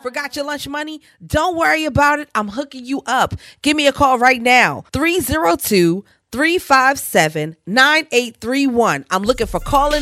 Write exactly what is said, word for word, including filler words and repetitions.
Forgot your lunch money? Don't worry about it. I'm hooking you up. Give me a call right now. three oh two, three five seven, nine eight three one. I'm looking for calling